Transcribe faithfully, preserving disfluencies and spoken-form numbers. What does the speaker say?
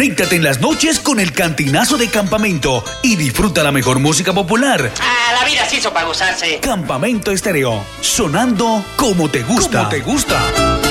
Conéctate en las noches con el Cantinazo de Campamento y disfruta la mejor música popular. Ah, la vida se hizo para gozarse. Campamento Estéreo, sonando como te gusta. Como te gusta.